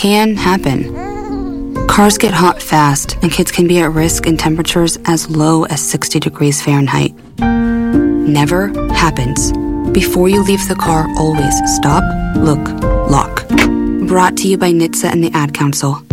can happen. Cars get hot fast, and kids can be at risk in temperatures as low as 60 degrees Fahrenheit. Never happens. Before you leave the car, always stop, look, lock. Brought to you by NHTSA and the Ad Council.